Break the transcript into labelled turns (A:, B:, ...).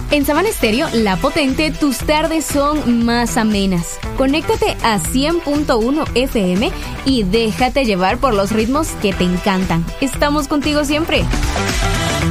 A: En Sabana Estéreo, La Potente, tus tardes son más amenas. Conéctate a 100.1 FM y déjate llevar por los ritmos que te encantan. Estamos contigo siempre.